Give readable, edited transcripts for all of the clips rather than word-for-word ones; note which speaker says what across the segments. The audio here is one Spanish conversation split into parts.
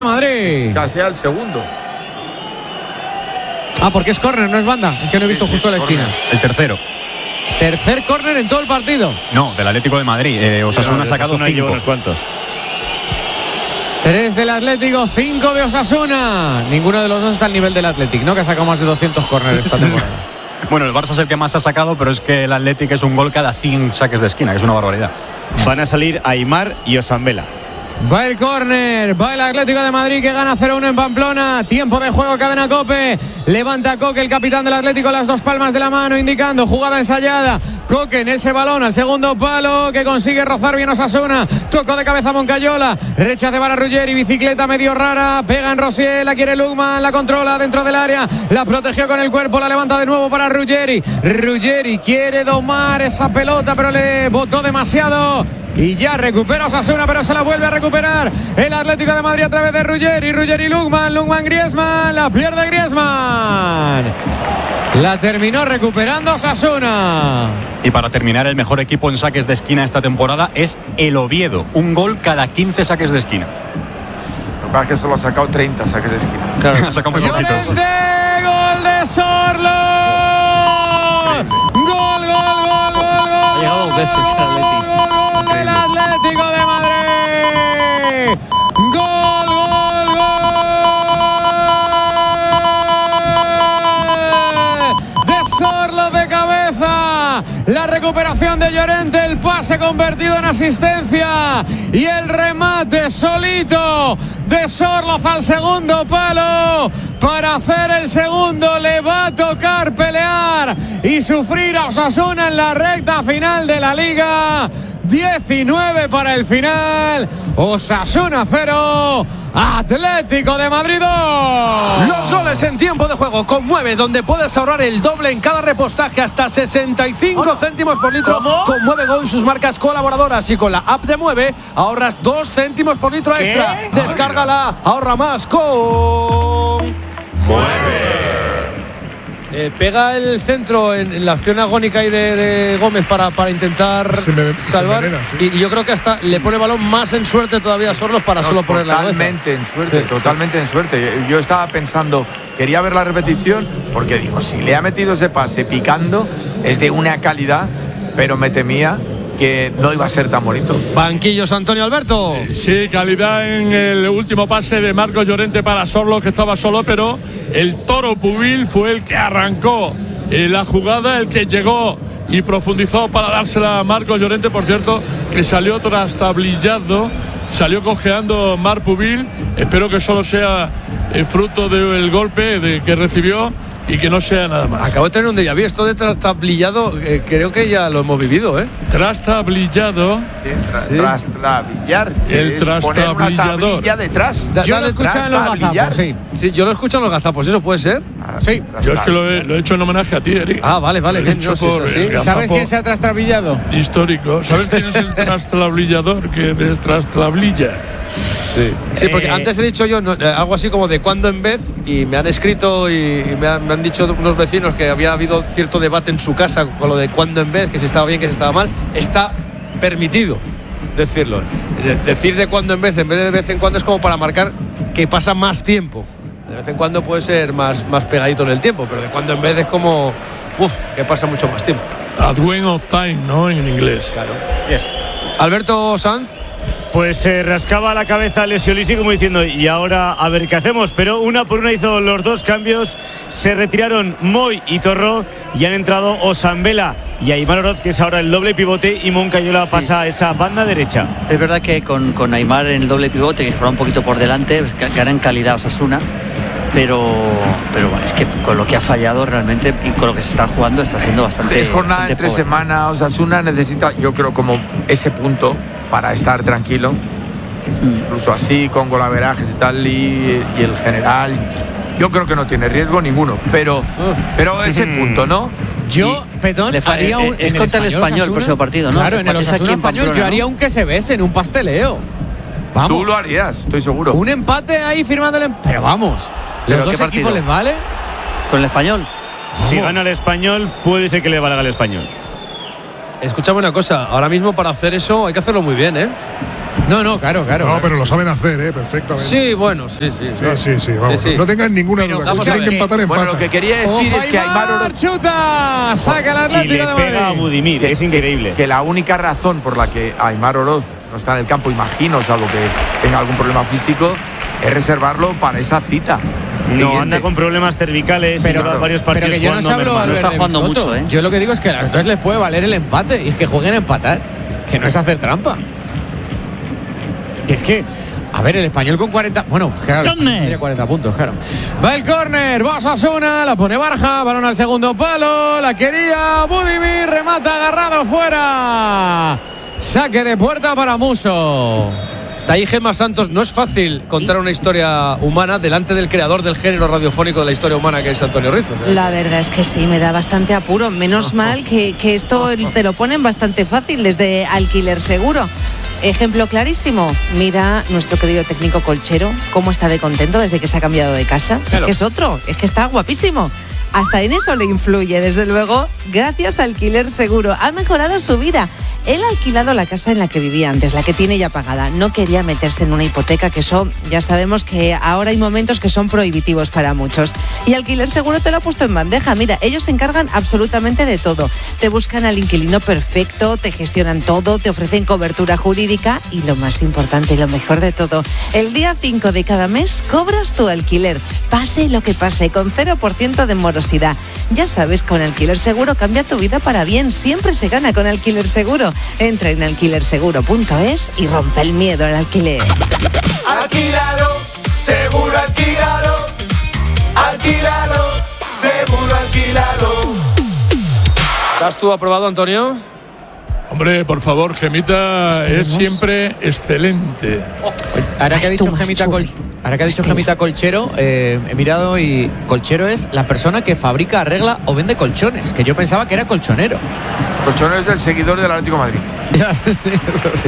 Speaker 1: Madrid.
Speaker 2: Ya sea el segundo.
Speaker 1: Porque es córner, no es banda. Es que no he visto justo la esquina.
Speaker 3: El tercero.
Speaker 1: Tercer córner en todo el partido.
Speaker 3: No, del Atlético de Madrid. Osasuna ha sacado 5.
Speaker 4: Unos cuantos.
Speaker 1: 3 del Atlético, 5 de Osasuna. Ninguno de los dos está al nivel del Atlético, ¿no? Que ha sacado más de 200 córneres esta temporada.
Speaker 3: Bueno, el Barça es el que más ha sacado, pero es que el Atlético es un gol cada 100 saques de esquina, que es una barbaridad.
Speaker 4: Van a salir Aimar y Osambela.
Speaker 1: Va el córner, va el Atlético de Madrid que gana 0-1 en Pamplona. Tiempo de juego, cadena COPE. Levanta Coque, el capitán del Atlético, las dos palmas de la mano, indicando jugada ensayada. Coque en ese balón al segundo palo, que consigue rozar bien Osasuna. Tocó de cabeza Moncayola, rechace para Ruggeri, bicicleta medio rara, pega en Rosier, la quiere Lugman, la controla dentro del área, la protegió con el cuerpo, la levanta de nuevo para Ruggeri. Ruggeri quiere domar esa pelota, pero le botó demasiado. Y ya recupera Osasuna, pero se la vuelve a recuperar el Atlético de Madrid a través de Ruggeri, Lugman, Griezmann, la pierde Griezmann. La terminó recuperando Osasuna.
Speaker 3: Y para terminar, el mejor equipo en saques de esquina esta temporada es el Oviedo. Un gol cada 15 saques de esquina.
Speaker 2: Lo que pasa es que solo ha sacado 30 saques de esquina.
Speaker 3: Claro, ha sacado muy poquitos.
Speaker 1: Gol de Sorlo. Gol.
Speaker 5: Ha llegado dos veces el Atlético.
Speaker 1: El Atlético de Madrid. Gol. De Sorlo de cabeza. La recuperación de Llorente, el pase convertido en asistencia y el remate solito de Sorloz al segundo palo. Para hacer el segundo le va a tocar pelear y sufrir a Osasuna en la recta final de la Liga. 19 para el final. Osasuna 0, Atlético de Madrid 2.
Speaker 6: Los goles en tiempo de juego con Mueve, donde puedes ahorrar el doble en cada repostaje, hasta 65 céntimos por litro.
Speaker 4: ¿Cómo?
Speaker 6: Con Mueve Go y sus marcas colaboradoras, y con la app de Mueve ahorras 2 céntimos por litro extra. Descárgala, ahorra más con Mueve.
Speaker 7: Pega el centro en la acción agónica ahí de Gómez para intentar salvar. Y yo creo que hasta le pone el balón más en suerte todavía a Sorloz para solo poner la cabeza.
Speaker 2: Totalmente en suerte. Yo estaba pensando, quería ver la repetición, porque digo, si le ha metido ese pase picando, es de una calidad, pero me temía que no iba a ser tan bonito.
Speaker 7: Banquillos, Antonio Alberto.
Speaker 8: Sí, calidad en el último pase de Marcos Llorente para Sorloz, que estaba solo, pero el Toro Pubil fue el que arrancó la jugada, el que llegó y profundizó para dársela a Marcos Llorente. Por cierto, que salió trastablillado, salió cojeando Marc Pubil. Espero que solo sea fruto del golpe que recibió y que no sea nada más.
Speaker 7: Acabo de tener un déjà vu, esto de trastablillado, creo que ya lo hemos vivido,
Speaker 8: Trastablillado.
Speaker 2: Trastabillar.
Speaker 8: El trastabillador.
Speaker 2: Detrás.
Speaker 1: Yo lo he escuchado en los gazapos,
Speaker 7: sí, yo lo escucho en los gazapos, ¿eso puede ser?
Speaker 1: Sí.
Speaker 8: Yo es que lo he hecho en homenaje a ti, Eric.
Speaker 7: Vale, bien, no, sí, sí.
Speaker 1: ¿Sabes quién se ha trastrabillado?
Speaker 8: Histórico. ¿Sabes quién es el trastabillador que destrastablilla?
Speaker 7: Sí, porque antes he dicho yo algo así como de cuando en vez, y me han escrito y me han dicho unos vecinos que había habido cierto debate en su casa con lo de cuando en vez, que si estaba bien, que si estaba mal. Está permitido decirlo. Decir de cuando en vez de vez en cuando, es como para marcar que pasa más tiempo. De vez en cuando puede ser más pegadito en el tiempo, pero de cuando en vez es como que pasa mucho más tiempo.
Speaker 8: At when of time, ¿no? En inglés.
Speaker 7: Claro. Yes. Alberto Sanz.
Speaker 4: Pues se rascaba la cabeza Lesiolisi como diciendo, y ahora a ver qué hacemos, pero una por una hizo los dos cambios. Se retiraron Moy y Torró y han entrado Osambela y Aimar Oroz, que es ahora el doble pivote, y Moncayola pasa a esa banda derecha.
Speaker 5: Es verdad que con Aimar en el doble pivote, que juega un poquito por delante, gana en calidad Osasuna, pero bueno, es que con lo que ha fallado realmente y con lo que se está jugando está siendo bastante.
Speaker 2: Es jornada entre semanas. Osasuna necesita, yo creo, como ese punto para estar tranquilo, incluso así con golaverajes y tal, y el general, yo creo que no tiene riesgo ninguno, pero ese punto, ¿no?
Speaker 1: Yo, Petón, haría un...
Speaker 5: Es contra el Español el próximo partido, ¿no?
Speaker 1: Claro, en el Osasuna Español yo haría un que se besen, un pasteleo. Vamos.
Speaker 2: Tú lo harías, estoy seguro.
Speaker 1: Un empate ahí firmándole, pero vamos. ¿Los dos equipos les vale?
Speaker 5: ¿Con el Español?
Speaker 4: Si gana el Español, puede ser que le valga el Español.
Speaker 7: escúchame una cosa. Ahora mismo para hacer eso hay que hacerlo muy bien, ¿eh?
Speaker 1: No, claro.
Speaker 9: No, pero lo saben hacer, perfectamente.
Speaker 7: Sí, bueno, sí.
Speaker 9: Sí, vamos. No tengan ninguna duda. Si tienen que empatar, empatan.
Speaker 2: Bueno, lo que quería decir es que Aimar Oroz
Speaker 1: chuta, saca el Atlético
Speaker 4: y le
Speaker 1: de
Speaker 4: pega a
Speaker 1: Madrid.
Speaker 4: Budimir, es increíble.
Speaker 2: Que la única razón por la que Aimar Oroz no está en el campo, imagino, salvo que tenga algún problema físico, es reservarlo para esa cita.
Speaker 4: No, anda con problemas cervicales, pero lleva varios partidos
Speaker 1: pero que yo no
Speaker 4: jugando
Speaker 1: hablo,
Speaker 4: mermado.
Speaker 5: No está jugando mucho, ¿eh?
Speaker 1: Yo lo que digo es que a los dos les puede valer el empate y es que jueguen a empatar, que no es hacer trampa. Que es que, a ver, el Español con 40, bueno, claro, tiene 40 puntos, claro. Va el córner, va Osasuna, la pone Barja, balón al segundo palo, la quería Budimir, remata agarrado fuera. Saque de puerta para Muso.
Speaker 7: Ahí Gemma Santos, no es fácil contar una historia humana delante del creador del género radiofónico de la historia humana, que es Antonio Rizzo.
Speaker 10: La verdad es que sí, me da bastante apuro. Menos mal que esto te lo ponen bastante fácil desde Alquiler Seguro. Ejemplo clarísimo, mira nuestro querido técnico Colchero, cómo está de contento desde que se ha cambiado de casa. Es que es otro, es que está guapísimo. Hasta en eso le influye, desde luego, gracias a Alquiler Seguro. Ha mejorado su vida. Él ha alquilado la casa en la que vivía antes, la que tiene ya pagada. No quería meterse en una hipoteca, que eso ya sabemos que ahora hay momentos que son prohibitivos para muchos. Y Alquiler Seguro te lo ha puesto en bandeja. Mira, ellos se encargan absolutamente de todo. Te buscan al inquilino perfecto, te gestionan todo, te ofrecen cobertura jurídica y lo más importante y lo mejor de todo, el día 5 de cada mes cobras tu alquiler. Pase lo que pase, con 0% de morosidad. Ya sabes, con Alquiler Seguro cambia tu vida para bien. Siempre se gana con Alquiler Seguro. Entra en alquilerseguro.es y rompe el miedo al alquiler.
Speaker 11: Alquílalo, seguro alquílalo. Alquílalo, seguro alquílalo.
Speaker 7: ¿Estás tú aprobado, Antonio?
Speaker 8: Hombre, por favor, Gemita es siempre excelente.
Speaker 1: Ahora que ha dicho Gemita Colchero, he mirado y Colchero es la persona que fabrica, arregla o vende colchones, que yo pensaba que era colchonero.
Speaker 2: Colchonero es del seguidor del Atlético de Madrid.
Speaker 1: Sí, eso sí.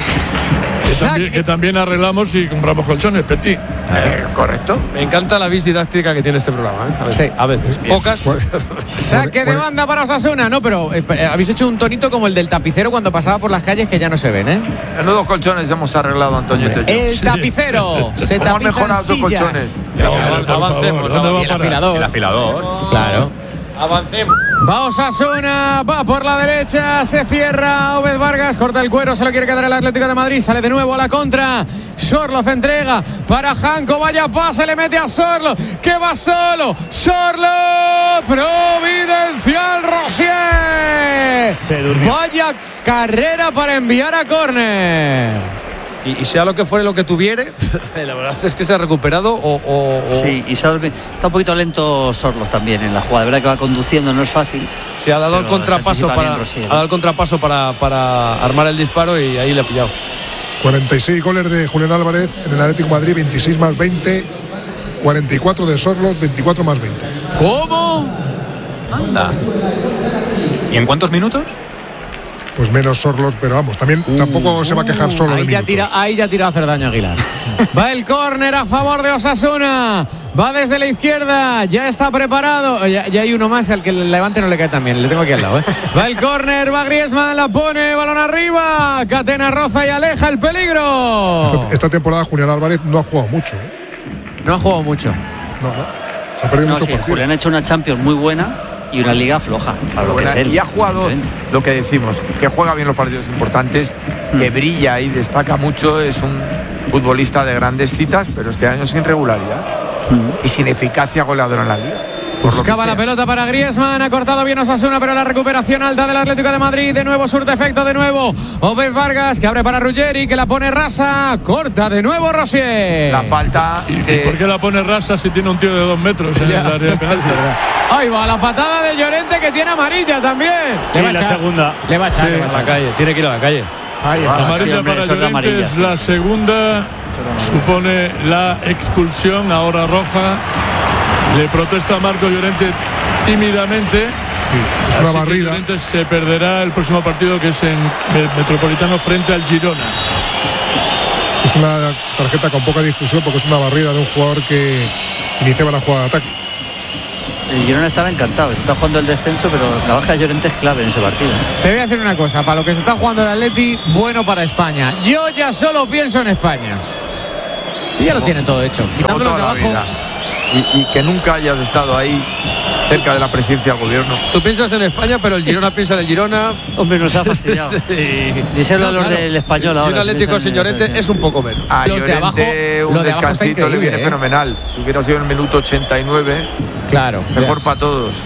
Speaker 8: Que también arreglamos y compramos colchones, Petit.
Speaker 2: Correcto.
Speaker 7: Me encanta la vis didáctica que tiene este programa, ¿eh?
Speaker 1: Sí.
Speaker 7: A veces. Pocas.
Speaker 1: Saque de banda para Osasuna. No, pero habéis hecho un tonito como el del tapicero cuando pasaba por las calles, que ya no se ven, ¿eh?
Speaker 2: Los dos colchones hemos arreglado, Antonio.
Speaker 1: El tapicero. Se
Speaker 2: ¿Cómo han
Speaker 1: tapizan
Speaker 2: mejorado los
Speaker 1: sillas.
Speaker 2: colchones?
Speaker 7: Avancemos.
Speaker 1: Y el afilador. Claro.
Speaker 7: Avancemos.
Speaker 1: Va Osasuna, va por la derecha, se cierra Obed Vargas, corta el cuero, se lo quiere quedar el Atlético de Madrid, sale de nuevo a la contra. Sorloz entrega para Janko, vaya pase, le mete a Sorloz, que va solo. Sorloz, providencial Rosier.
Speaker 4: Se durmió.
Speaker 1: Vaya carrera para enviar a córner.
Speaker 7: Y sea lo que fuere lo que tuviere, la verdad es que se ha recuperado
Speaker 5: Sí, y está un poquito lento Sorloz también en la jugada. De verdad que va conduciendo, no es fácil.
Speaker 7: Se ha dado el contrapaso para armar el disparo y ahí le ha pillado.
Speaker 9: 46 goles de Julián Álvarez en el Atlético de Madrid, 26 más 20, 44 de Sorloz, 24 más 20.
Speaker 1: ¿Cómo?
Speaker 3: Anda. ¿Y en cuántos minutos?
Speaker 9: Pues menos Sorloz, pero vamos, también tampoco se va a quejar solo de minutos.
Speaker 1: Ahí ya tira a hacer daño Aguilar. Va el córner a favor de Osasuna. Va desde la izquierda, ya está preparado. Ya hay uno más, al que el levante no le cae tan bien. Le tengo aquí al lado, ¿eh? Va el córner, va Griezmann, la pone, balón arriba. Catena roza y aleja el peligro.
Speaker 9: Esta temporada Julián Álvarez no ha jugado mucho, ¿eh?
Speaker 1: No ha jugado mucho.
Speaker 9: No. Se ha perdido mucho partido.
Speaker 5: Julián ha hecho una Champions muy buena y una liga floja, para lo que es él.
Speaker 2: Y ha jugado lo que decimos, que juega bien los partidos importantes, que brilla y destaca mucho, es un futbolista de grandes citas, pero este año sin regularidad y sin eficacia goleadora en la liga.
Speaker 1: Buscaba la pelota para Griezmann, ha cortado bien Osasuna, pero la recuperación alta del Atlético de Madrid, de nuevo surte efecto, de nuevo Obed Vargas, que abre para Ruggeri, que la pone rasa, corta de nuevo Rosier.
Speaker 2: La falta
Speaker 8: ¿Y por qué la pone rasa si tiene un tío de 2 metros en el área de penalti?
Speaker 1: Ahí va la patada de Llorente, que tiene amarilla también.
Speaker 4: Le va a echar. Segunda.
Speaker 1: Le va a echar,
Speaker 7: a la calle, tiene que ir a la calle.
Speaker 1: Ahí está.
Speaker 8: Amarilla para Llorente es la segunda, supone la expulsión, ahora roja. Le protesta a Marco Llorente tímidamente.
Speaker 9: Sí, es una barrida.
Speaker 8: Llorente se perderá el próximo partido, que es en Metropolitano frente al Girona.
Speaker 9: Es una tarjeta con poca discusión porque es una barrida de un jugador que iniciaba la jugada de ataque.
Speaker 5: El Girona estaba encantado, está jugando el descenso, pero la baja de Llorente es clave en ese partido.
Speaker 1: Te voy a decir una cosa, para lo que se está jugando el Atleti, bueno para España. Yo ya solo pienso en España. Sí, ya lo tienen todo hecho. Quitándolos de abajo.
Speaker 2: Y que nunca hayas estado ahí cerca de la presidencia del gobierno.
Speaker 7: Tú piensas en España, pero el Girona piensa en el Girona.
Speaker 5: Hombre, nos ha fastidiado.
Speaker 7: Sí.
Speaker 5: Díselo a los del Español ahora.
Speaker 7: Y un Atlético sin Llorente es un poco menos.
Speaker 2: A
Speaker 1: Los de abajo,
Speaker 2: Llorente un
Speaker 1: lo de abajo está
Speaker 2: descansito le viene
Speaker 1: increíble,
Speaker 2: fenomenal. Si hubiera sido en el minuto 89,
Speaker 1: Claro.
Speaker 2: mejor para todos.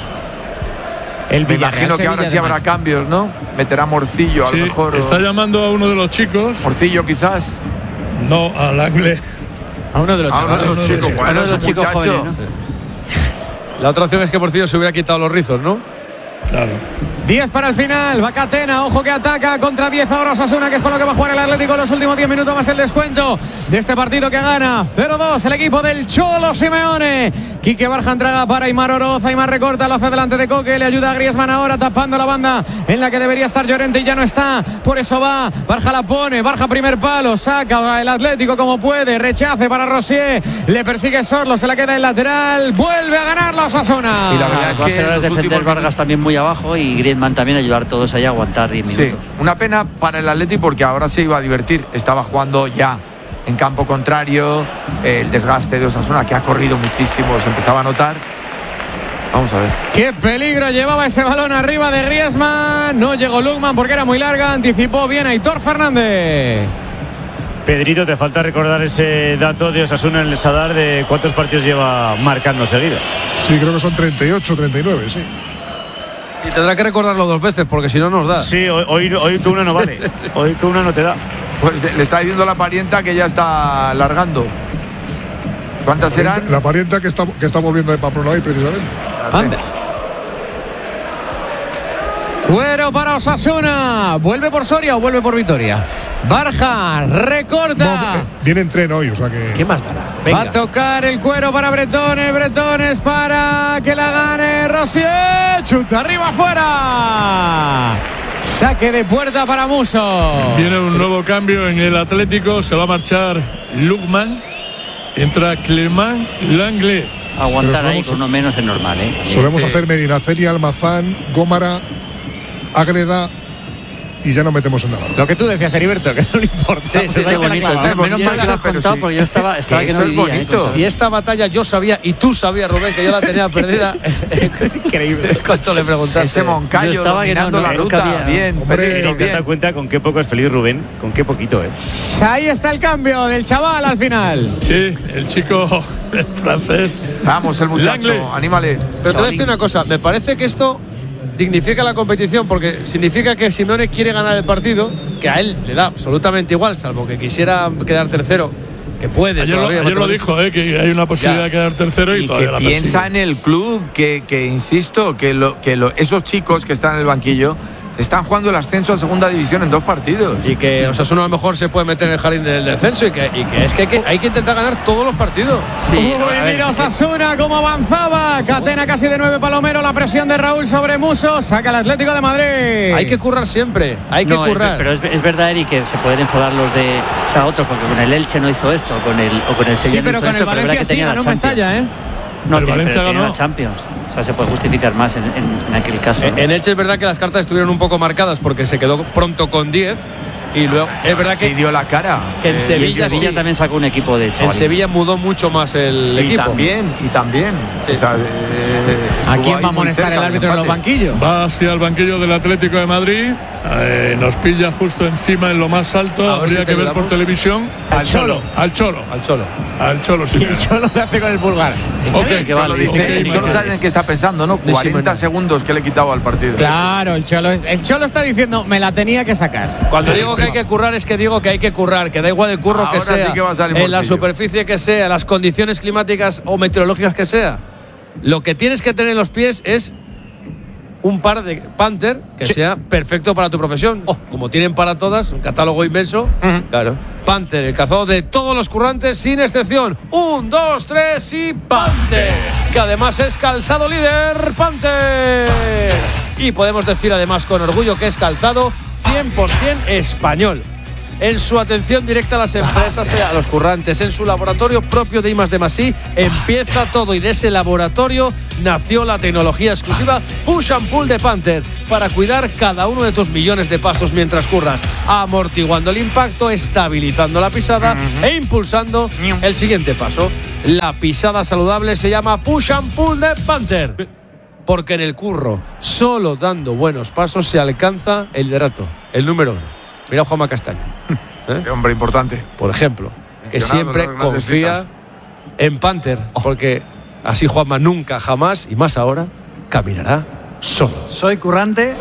Speaker 1: El
Speaker 2: Me
Speaker 1: Villarreal,
Speaker 2: imagino que ahora
Speaker 1: Sevilla,
Speaker 2: sí habrá
Speaker 1: además.
Speaker 2: cambios, ¿no? Meterá Morcillo a
Speaker 8: Sí,
Speaker 2: lo mejor.
Speaker 8: está llamando a uno de los chicos.
Speaker 2: Morcillo quizás.
Speaker 8: No, al Angle.
Speaker 1: A uno de los
Speaker 2: A uno
Speaker 1: chavales.
Speaker 2: de los chicos.
Speaker 5: Uno
Speaker 2: Bueno,
Speaker 5: de
Speaker 2: es
Speaker 5: los
Speaker 2: un
Speaker 5: chicos
Speaker 2: muchacho.
Speaker 5: jóvenes, ¿no?
Speaker 7: La otra opción es que Porcillo se hubiera quitado los rizos, ¿no?
Speaker 8: Claro.
Speaker 1: 10 para el final, va Catena, ojo que ataca contra 10 ahora Osasuna, que es con lo que va a jugar el Atlético los últimos 10 minutos más el descuento de este partido que gana 0-2 el equipo del Cholo Simeone. Quique Barja entrega para Aimar Oroz, Aimar recorta, lo hace delante de Coque, le ayuda a Griezmann ahora tapando la banda en la que debería estar Llorente y ya no está, por eso va, Barja la pone, Barja primer palo, saca el Atlético como puede, rechace para Rosier, le persigue Sorlo, se la queda en lateral, vuelve a ganar la Osasuna.
Speaker 2: Y la verdad es
Speaker 5: Va a
Speaker 2: que
Speaker 5: hacer
Speaker 2: en los
Speaker 5: defender
Speaker 2: últimos
Speaker 5: Vargas también muy abajo y Griezmann también ayudar todos ahí a aguantar 10
Speaker 2: Sí,
Speaker 5: minutos.
Speaker 2: una pena para el Atleti porque ahora se iba a divertir. Estaba jugando ya en campo contrario, el desgaste de Osasuna que ha corrido muchísimo, se empezaba a notar. Vamos a ver.
Speaker 1: Qué peligro llevaba ese balón arriba de Griezmann. No llegó Lukman porque era muy larga. Anticipó bien Aitor Fernández.
Speaker 4: Pedrito, te falta recordar ese dato de Osasuna en el Sadar de cuántos partidos lleva marcando seguidos.
Speaker 9: Sí, creo que son 38, 39, sí.
Speaker 7: Y tendrá que recordarlo 2 veces porque si no nos da.
Speaker 4: Sí, hoy que una no vale. Hoy que una no te da.
Speaker 2: Pues le está diciendo la parienta que ya está largando. ¿Cuántas serán?
Speaker 9: La parienta que está volviendo de Pamplona hoy, precisamente.
Speaker 1: Anda. Cuero para Osasuna. ¿Vuelve por Soria o vuelve por Vitoria? Barja recorta.
Speaker 9: No, viene en tren hoy, o sea que.
Speaker 7: ¿Qué más dará?
Speaker 1: Va a tocar el cuero para Bretones. Bretones para que la gane Rosier. Chuta arriba afuera. Saque de puerta para Muso.
Speaker 8: Viene un nuevo cambio en el Atlético. Se va a marchar Lukman. Entra Clement Langlais.
Speaker 5: Aguantar
Speaker 9: Pero
Speaker 5: ahí
Speaker 9: solemos-
Speaker 5: con uno menos es normal, ¿eh?
Speaker 9: Solemos hacer Medinaceli, Almazán, Gómara, Ágreda y ya nos metemos en Navarro.
Speaker 1: Lo que tú decías, Heriberto, que no le importa.
Speaker 7: Sí,
Speaker 1: Pues
Speaker 7: sí,
Speaker 1: ahí
Speaker 7: qué
Speaker 1: te la
Speaker 5: bonito.
Speaker 1: clavaba.
Speaker 5: Menos
Speaker 2: bonito,
Speaker 5: mal que lo has
Speaker 2: pero
Speaker 5: contado
Speaker 2: sí.
Speaker 5: porque yo estaba que
Speaker 2: Eso
Speaker 5: no
Speaker 2: es
Speaker 5: vivía,
Speaker 2: bonito.
Speaker 7: Si esta batalla yo sabía y tú sabías, Rubén, que yo la tenía perdida.
Speaker 1: Es increíble.
Speaker 7: ¿Cuánto le preguntaste?
Speaker 2: Ese Moncayo
Speaker 5: Yo estaba que no,
Speaker 2: dominando
Speaker 5: no,
Speaker 2: la
Speaker 5: no
Speaker 2: ruta.
Speaker 5: cabía.
Speaker 2: Bien,
Speaker 9: Hombre,
Speaker 2: Pedrito,
Speaker 4: ¿Te das
Speaker 2: bien.
Speaker 4: cuenta con qué poco es feliz Rubén? Con qué poquito, ¿eh?
Speaker 1: Ahí está el cambio del chaval al final.
Speaker 8: Sí, el chico francés.
Speaker 2: Vamos, el muchacho,
Speaker 8: Langlais.
Speaker 2: anímale.
Speaker 7: Pero te voy a decir una cosa, me parece que esto dignifica la competición porque significa que Simeone quiere ganar el partido, que a él le da absolutamente igual, salvo que quisiera quedar tercero, que puede.
Speaker 8: Ayer
Speaker 7: todavía,
Speaker 8: lo dijo, que hay una posibilidad
Speaker 7: Ya.
Speaker 8: de quedar tercero y,
Speaker 2: Y
Speaker 8: todavía
Speaker 2: que
Speaker 8: la
Speaker 2: piensa
Speaker 8: persigue.
Speaker 2: en el club, que insisto, esos chicos que están en el banquillo están jugando el ascenso a segunda división en 2 partidos.
Speaker 7: Y que Osasuna a lo mejor se puede meter en el jardín del descenso y que es que hay que intentar ganar todos los partidos.
Speaker 5: Sí,
Speaker 1: Uy,
Speaker 5: a ver,
Speaker 1: mira Osasuna cómo avanzaba. Catena casi de 9 Palomero. La presión de Raúl sobre Muso. Saca el Atlético de Madrid.
Speaker 7: Hay que currar siempre, hay que
Speaker 5: no,
Speaker 7: currar.
Speaker 5: pero es verdad, Eric, que se pueden enfadar los de. O sea, otros, porque con el Elche no hizo esto, con el
Speaker 1: Sí,
Speaker 5: Sevilla no
Speaker 1: pero
Speaker 5: hizo
Speaker 1: con el
Speaker 5: esto, pero es verdad
Speaker 1: Valencia
Speaker 5: que
Speaker 1: sí
Speaker 5: tenía la
Speaker 1: ganó
Speaker 5: Champions.
Speaker 1: Mestalla, ¿eh?
Speaker 5: No,
Speaker 8: El Valencia
Speaker 5: pero tenía
Speaker 8: ganó.
Speaker 5: la Champions. O sea, se puede justificar más en aquel caso. ¿no?
Speaker 7: En Elche es verdad que las cartas estuvieron un poco marcadas porque se quedó pronto con 10 y luego es verdad
Speaker 2: Sí
Speaker 7: que
Speaker 2: dio la cara.
Speaker 7: que en
Speaker 5: Y el
Speaker 7: Sevilla
Speaker 5: Sevilla
Speaker 7: sí.
Speaker 5: también sacó un equipo de
Speaker 7: En
Speaker 5: chavales.
Speaker 7: Sevilla mudó mucho más el
Speaker 2: Y
Speaker 7: equipo.
Speaker 2: también.
Speaker 7: Sí.
Speaker 2: O sea,
Speaker 1: ¿A
Speaker 2: estuvo
Speaker 1: quién
Speaker 2: ahí
Speaker 1: va a
Speaker 2: muy
Speaker 1: molestar
Speaker 2: cerca
Speaker 1: el
Speaker 2: del
Speaker 1: árbitro en los
Speaker 2: empate.
Speaker 1: banquillos?
Speaker 8: Va hacia el banquillo del Atlético de Madrid. Nos pilla justo encima en lo más alto.
Speaker 7: A ver
Speaker 8: Habría
Speaker 7: si
Speaker 8: que ver por
Speaker 7: ayudamos.
Speaker 8: televisión.
Speaker 1: Al Cholo.
Speaker 8: Al Cholo.
Speaker 7: Al Cholo.
Speaker 8: Al Cholo, sí.
Speaker 1: Y el Cholo le hace con el pulgar.
Speaker 8: Ok,
Speaker 5: que vale.
Speaker 2: Cholo dice,
Speaker 8: Ok,
Speaker 2: el Cholo
Speaker 8: vale.
Speaker 2: sabe en qué está pensando, ¿no?
Speaker 7: De
Speaker 2: 40
Speaker 7: Simeone.
Speaker 2: segundos que le he quitado al partido.
Speaker 1: Claro, el Cholo está diciendo, me la tenía que sacar.
Speaker 7: Cuando digo que hay que currar es que digo que hay que currar, que da igual el curro que
Speaker 2: Ahora sí
Speaker 7: sea,
Speaker 2: que va a salir
Speaker 7: en la
Speaker 2: morcillo.
Speaker 7: superficie que sea, las condiciones climáticas o meteorológicas que sea. Lo que tienes que tener en los pies es un par de Panther que sea perfecto para tu profesión. Como tienen para todas, un catálogo inmenso. Claro. Panther, el calzado de todos los currantes sin excepción. 1, 2, 3 y Panther. Que además es calzado líder Panther. Y podemos decir además con orgullo que es calzado 100% español. en su atención directa a las empresas, a los currantes, en su laboratorio propio de I+D+I, empieza todo, y de ese laboratorio nació la tecnología exclusiva Push and Pull de Panther para cuidar cada uno de tus millones de pasos mientras curras, amortiguando el impacto, estabilizando la pisada e impulsando el siguiente paso. La pisada saludable se llama Push and Pull de Panther, porque en el curro, solo dando buenos pasos se alcanza el liderato, el número 1. Mira a Juanma Castaño,
Speaker 2: Qué hombre importante.
Speaker 7: por ejemplo, que
Speaker 2: Mencionado
Speaker 7: siempre
Speaker 2: en las grandes
Speaker 7: confía
Speaker 2: citas.
Speaker 7: en Panther, porque así Juanma nunca, jamás, y más ahora, caminará solo.
Speaker 12: Soy currante.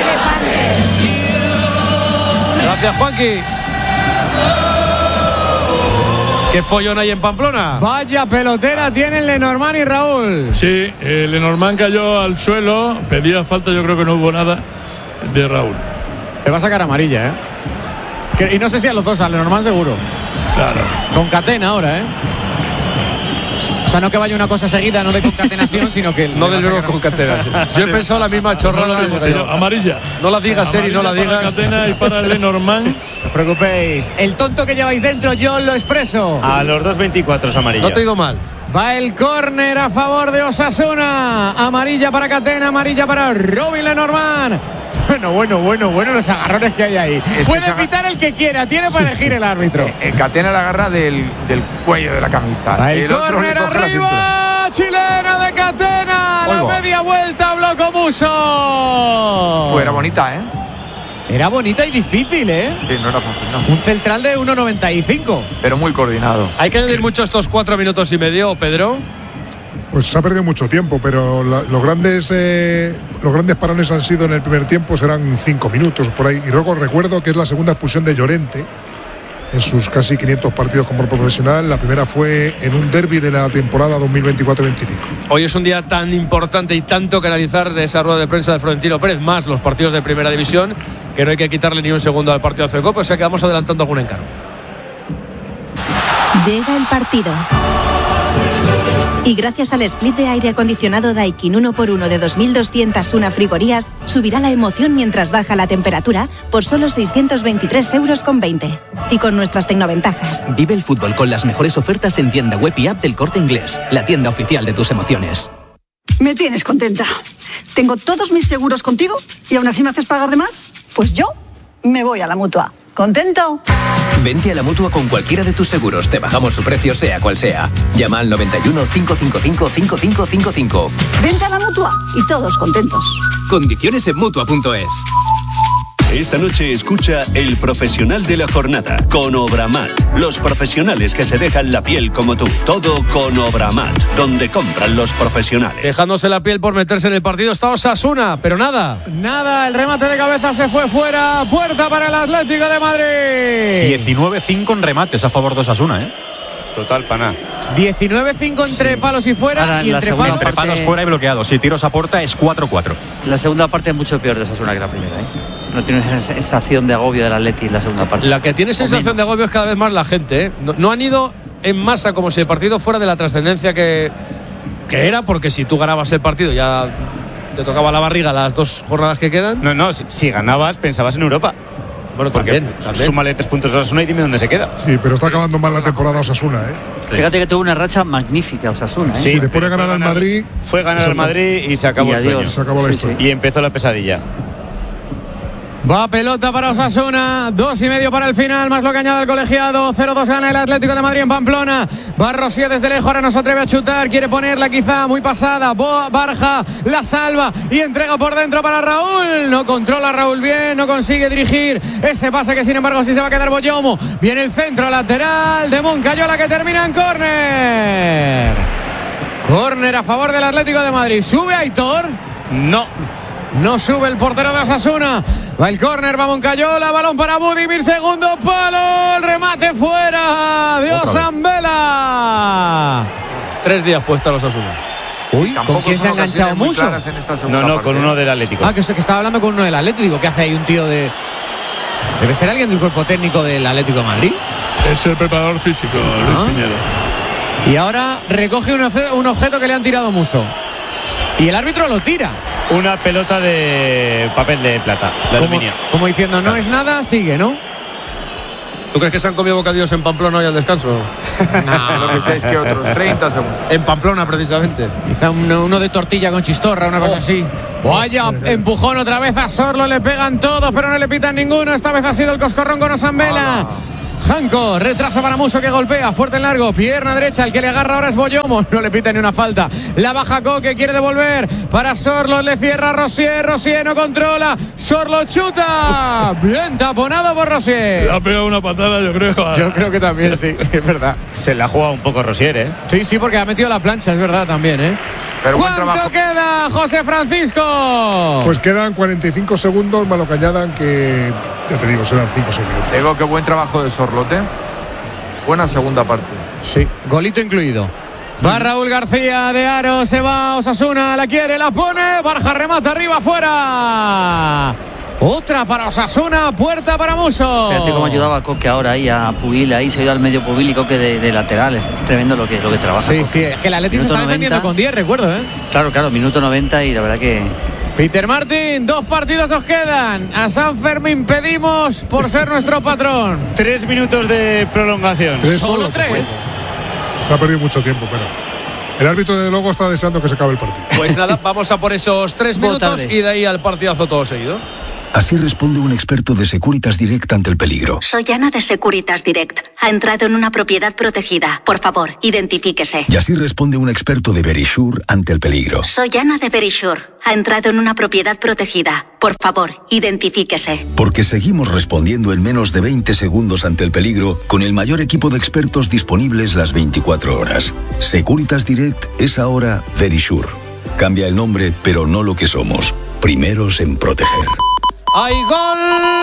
Speaker 7: Gracias, Juanqui. ¿Qué follón hay en Pamplona?
Speaker 1: Vaya pelotera tienen Lenormand y Raúl.
Speaker 8: Sí, Lenormand cayó al suelo, pedía falta, yo creo que no hubo nada de Raúl.
Speaker 1: Le va a sacar amarilla, y no sé si a los dos, a Lenormand seguro.
Speaker 8: Claro.
Speaker 1: Concatena ahora, O sea, no que vaya una cosa seguida, no de concatenación, sino que...
Speaker 7: No del luego concatena. Yo he pensado la misma chorrada.
Speaker 8: Amarilla.
Speaker 7: No la digas, Seri, no la digas.
Speaker 8: Para Catena y para Lenormand.
Speaker 1: No os preocupéis. El tonto que lleváis dentro, yo lo expreso.
Speaker 4: A los 2.24 es amarilla.
Speaker 7: No te he ido mal.
Speaker 1: Va el córner a favor de Osasuna. Amarilla para Catena, amarilla para Robin Lenormand. Bueno, los agarrones que hay ahí. Puede pitar el que quiera, tiene para elegir el árbitro.
Speaker 2: Catena la agarra del cuello de la camisa.
Speaker 1: El córner arriba, chilena de Catena. La media vuelta, Bloco Muso.
Speaker 2: Pues era bonita,
Speaker 1: Era bonita y difícil,
Speaker 2: Sí, no era fácil, no.
Speaker 1: Un central de 1,95.
Speaker 2: Pero muy coordinado.
Speaker 7: Hay que añadir mucho estos 4 minutos y medio, Pedro.
Speaker 9: Pues se ha perdido mucho tiempo, pero los grandes parones han sido en el primer tiempo, serán 5 minutos por ahí. Y luego recuerdo que es la segunda expulsión de Llorente en sus casi 500 partidos como profesional. La primera fue en un derbi de la temporada 2024-25.
Speaker 7: Hoy es un día tan importante y tanto que analizar de esa rueda de prensa de Florentino Pérez, más los partidos de primera división, que no hay que quitarle ni un segundo al partido de Copa, o sea que vamos adelantando algún encargo.
Speaker 13: Llega el partido. Y gracias al split de aire acondicionado Daikin 1x1 de 2.201 frigorías, subirá la emoción mientras baja la temperatura por solo 623,20 €. Y con nuestras tecnoventajas.
Speaker 14: Vive el fútbol con las mejores ofertas en tienda web y app del Corte Inglés, la tienda oficial de tus emociones.
Speaker 15: Me tienes contenta. Tengo todos mis seguros contigo y aún así me haces pagar de más. Pues yo me voy a la Mutua. ¿Contento?
Speaker 14: Vente a la Mutua con cualquiera de tus seguros. Te bajamos su precio sea cual sea. Llama al 91 555 5555.
Speaker 15: Vente a la Mutua y todos contentos.
Speaker 14: Condiciones en Mutua.es.
Speaker 16: Esta noche escucha El Profesional de la Jornada con Obramat. Los profesionales que se dejan la piel como tú. Todo con Obramat, donde compran los profesionales.
Speaker 7: Dejándose la piel por meterse en el partido está Osasuna, pero nada.
Speaker 1: Nada, el remate de cabeza se fue fuera. Puerta para el Atlético de Madrid.
Speaker 3: 19-5 en remates a favor de Osasuna,
Speaker 4: Total, pana.
Speaker 1: 19-5 entre palos y fuera.
Speaker 5: Ahora,
Speaker 1: y
Speaker 5: la
Speaker 1: entre
Speaker 5: segunda
Speaker 1: palos.
Speaker 5: parte-
Speaker 3: Palos fuera y bloqueados. Si tiros a puerta es 4-4.
Speaker 5: La segunda parte es mucho peor de Osasuna que la primera, No tienes esa sensación de agobio del Atleti en la segunda parte.
Speaker 7: La que tiene sensación de agobio es cada vez más la gente, No han ido en masa como si el partido fuera de la trascendencia que era, porque si tú ganabas el partido ya te tocaba la barriga las 2 jornadas que quedan.
Speaker 4: No, si ganabas pensabas en Europa.
Speaker 7: Bueno,
Speaker 4: Porque
Speaker 7: también.
Speaker 4: súmale 3 puntos a Osasuna y dime dónde se queda.
Speaker 9: Sí, pero está acabando mal la temporada Osasuna,
Speaker 5: Fíjate que tuvo una racha magnífica Osasuna,
Speaker 9: Sí, después de ganar al Madrid.
Speaker 4: Fue ganar al Madrid y se acabó
Speaker 5: Y
Speaker 4: el sueño.
Speaker 5: adiós.
Speaker 9: Se acabó la historia.
Speaker 4: Y empezó la pesadilla.
Speaker 1: Va pelota para Osasuna, 2,5 para el final, más lo que añade el colegiado. 0-2 gana el Atlético de Madrid en Pamplona. Va Rosier desde lejos, ahora no se atreve a chutar, quiere ponerla quizá muy pasada. Barja la salva y entrega por dentro para Raúl. No controla Raúl bien, no consigue dirigir ese pase que sin embargo sí se va a quedar Boyomo. Viene el centro lateral de Moncayola que termina en córner. Córner a favor del Atlético de Madrid. ¿Sube Aitor? No sube el portero de Osasuna. Va el córner, va Moncayola, balón para Budimir, segundo palo, el remate fuera de Osambela.
Speaker 7: 3 días puesta a los Osasuna.
Speaker 1: Uy, ¿con quién se ha enganchado Muso?
Speaker 4: No, con uno del Atlético.
Speaker 1: Que estaba hablando con uno del Atlético. Digo, ¿qué hace ahí un tío de...? Debe ser alguien del cuerpo técnico del Atlético de Madrid.
Speaker 8: Es el preparador físico, Luis Piñero.
Speaker 1: Y ahora recoge un objeto que le han tirado Muso. Y el árbitro lo tira.
Speaker 4: Una pelota de papel de plata, de aluminio.
Speaker 1: Como diciendo, no es nada, sigue, ¿no?
Speaker 7: ¿Tú crees que se han comido bocadillos en Pamplona hoy al descanso?
Speaker 2: No, lo que sé es que otros 30 segundos.
Speaker 7: En Pamplona, precisamente.
Speaker 1: Quizá uno de tortilla con chistorra, una cosa así. Vaya, empujón otra vez a Sorlo, le pegan todos, pero no le pitan ninguno. Esta vez ha sido el coscorrón con Osambela. Janko, retrasa para Muso que golpea, fuerte en largo, pierna derecha, el que le agarra ahora es Boyomo, no le pita ni una falta. La baja Coque, quiere devolver para Sorlo, le cierra Rosier no controla, Sorlo chuta, bien taponado por Rosier.
Speaker 8: Le ha pegado una patada, yo creo.
Speaker 1: Yo creo que también, sí, es verdad.
Speaker 4: Se la ha jugado un poco Rosier, ¿eh?
Speaker 1: Sí, porque ha metido la plancha, es verdad también, ¿eh?
Speaker 2: Pero
Speaker 1: ¿Cuánto queda, José Francisco?
Speaker 9: Pues quedan 45 segundos, más lo que añadan, que ya te digo, serán 5 o 6 minutos.
Speaker 2: Digo que buen trabajo de Sorlote. Buena segunda parte.
Speaker 1: Sí, golito incluido. Va Raúl García de Aro, se va Osasuna, la quiere, la pone, Barja remata arriba, fuera. Otra para Osasuna, puerta para Muso.
Speaker 5: Fíjate cómo ayudaba a Coque ahora ahí a Pubil, ahí se ha ido al medio Pubil y Coque de lateral. Es tremendo lo que trabaja.
Speaker 1: Sí,
Speaker 5: Coque.
Speaker 1: es que el Atleti se está defendiendo con 10, recuerdo, ¿eh?
Speaker 5: Claro, minuto 90 y la verdad que...
Speaker 1: Peter Martin, 2 partidos os quedan. A San Fermín pedimos por ser nuestro patrón.
Speaker 4: 3 minutos de prolongación.
Speaker 1: Solo 3.
Speaker 9: Se ha perdido mucho tiempo, pero el árbitro de luego está deseando que se acabe el partido.
Speaker 7: Pues nada, vamos a por esos 3 minutos y de ahí al partidazo todo seguido.
Speaker 12: Así responde un experto de Securitas Direct ante el peligro.
Speaker 17: Soy Ana de Securitas Direct. Ha entrado en una propiedad protegida. Por favor, identifíquese.
Speaker 12: Y así responde un experto de Verisure ante el peligro.
Speaker 17: Soy Ana de Verisure. Ha entrado en una propiedad protegida. Por favor, identifíquese.
Speaker 12: Porque seguimos respondiendo en menos de 20 segundos ante el peligro con el mayor equipo de expertos disponibles las 24 horas. Securitas Direct es ahora Verisure. Cambia el nombre, pero no lo que somos. Primeros en proteger.
Speaker 6: ¡Hay gol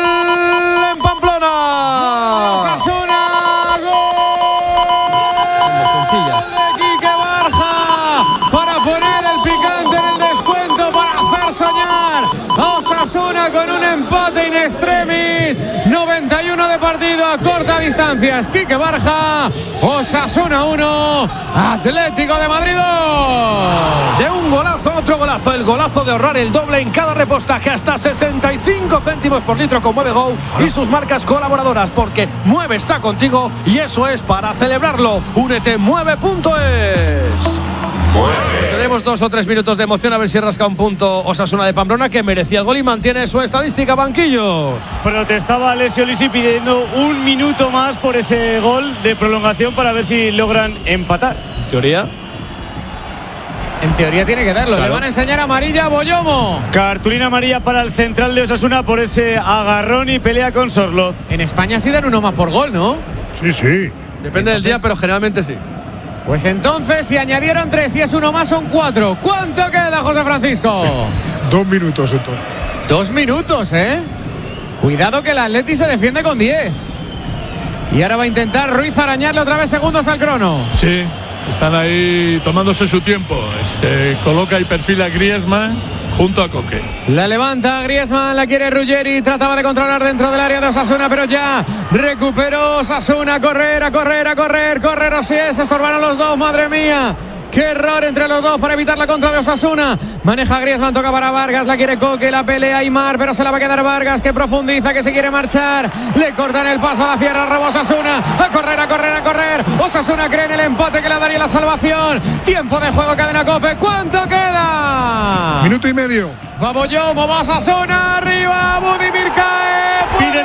Speaker 6: en Pamplona!
Speaker 1: ¡Osasuna! ¡Gol de Quique Barja! Para poner el picante en el descuento, para hacer soñar a Osasuna con un empate in extremis. 91 de partido a corta distancia. Quique Barja, Osasuna 1, Atlético de Madrid 2.
Speaker 6: De un golazo, otro golazo, el golazo de ahorrar el doble en cada repostaje, hasta 65 céntimos por litro con Mueve Go y sus marcas colaboradoras, porque Mueve está contigo y eso es para celebrarlo. Únete, mueve.es.
Speaker 7: Tenemos 2 o 3 minutos de emoción, a ver si rasca un punto Osasuna de Pamplona, que merecía el gol y mantiene su estadística. Banquillos.
Speaker 4: Protestaba Alessio Lisi pidiendo un minuto más por ese gol de prolongación para ver si logran empatar.
Speaker 1: En teoría tiene que darlo. Claro. Le van a enseñar amarilla a Boyomo.
Speaker 4: Cartulina amarilla para el central de Osasuna por ese agarrón y pelea con Sorloz.
Speaker 1: En España sí dan uno más por gol, ¿no?
Speaker 9: Sí.
Speaker 7: Depende del día, pero generalmente sí.
Speaker 1: Pues entonces, si añadieron 3 y es uno más, son 4. ¿Cuánto queda, José Francisco?
Speaker 9: 2 minutos entonces.
Speaker 1: 2 minutos, ¿eh? Cuidado que el Atleti se defiende con 10. Y ahora va a intentar Ruiz arañarle otra vez segundos al crono.
Speaker 8: Sí, están ahí tomándose su tiempo. Se coloca y perfila Griezmann junto a Coque.
Speaker 1: La levanta Griezmann, la quiere Ruggeri, trataba de controlar dentro del área de Osasuna, pero ya recuperó Osasuna, a correr Rosier, se estorbaron los dos, madre mía. Qué error entre los dos para evitar la contra de Osasuna. Maneja Griezmann, toca para Vargas, la quiere Coque, la pelea Aimar, pero se la va a quedar Vargas, que profundiza, que se quiere marchar. Le cortan el paso a la cierra, roba Osasuna. A correr. Osasuna cree en el empate que le daría la salvación. Tiempo de juego, Cadena COPE. ¿Cuánto queda?
Speaker 9: Minuto y medio.
Speaker 1: Va Boyomo, va Osasuna, arriba, Budimir cae.
Speaker 4: Piden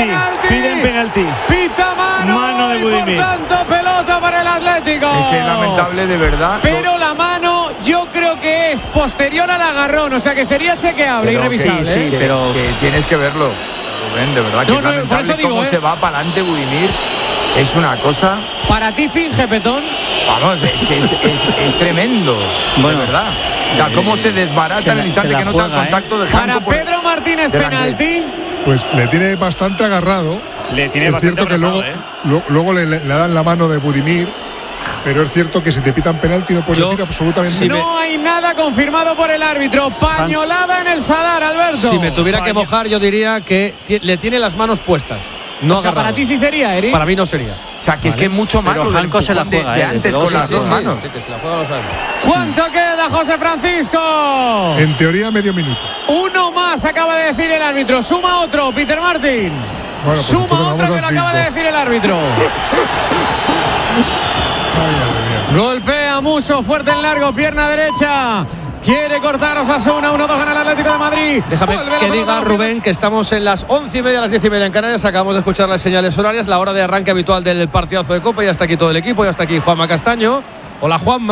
Speaker 4: penalti.
Speaker 1: Pita mano
Speaker 4: de Budimir.
Speaker 1: Por tanto, pelota para el Atlético.
Speaker 2: Es que es lamentable, de verdad.
Speaker 1: Pero la mano yo creo que es posterior al agarrón, o sea que sería chequeable y revisable.
Speaker 2: Sí, pero que tienes que verlo, Rubén, de verdad. Que es lamentable
Speaker 1: por eso
Speaker 2: cómo se va para adelante Budimir. Es una cosa.
Speaker 1: Para ti finge, Petón.
Speaker 2: Vamos, es que es tremendo. Bueno, de verdad. Cómo se desbarata en el instante que no está el contacto de Janko.
Speaker 1: Para Pedro Martínez, penalti.
Speaker 9: Pues le tiene bastante agarrado. Es cierto que luego le dan la mano de Budimir, pero es cierto que si te pitan penalti no puedes decir absolutamente
Speaker 1: nada. No hay nada confirmado por el árbitro. Pañolada en el Sadar, Alberto.
Speaker 7: Si me tuviera que mojar, yo diría que le tiene las manos puestas. No,
Speaker 1: o sea, para ti sí sería, Eric.
Speaker 7: Para mí no sería.
Speaker 2: O sea, que es que es mucho más. Pero
Speaker 5: Janko se la juega
Speaker 2: de antes con las dos manos.
Speaker 7: Sí, que se la juega, lo sabemos.
Speaker 1: ¿Cuánto queda, José Francisco?
Speaker 9: En teoría, medio minuto.
Speaker 1: Uno más, acaba de decir el árbitro. Suma otro, Peter Martin.
Speaker 9: Bueno, pues
Speaker 1: suma otra que lo acaba de decir el árbitro. Golpea Muso, fuerte en largo, pierna derecha. Quiere cortar Osasuna, 1-2 gana el Atlético de Madrid.
Speaker 7: Déjame que diga Rubén que estamos en las 11:30, las 10:30 en Canarias. Acabamos de escuchar las señales horarias, la hora de arranque habitual del partidazo de Copa. Y hasta aquí todo el equipo, y hasta aquí Juanma Castaño. Hola, Juanma.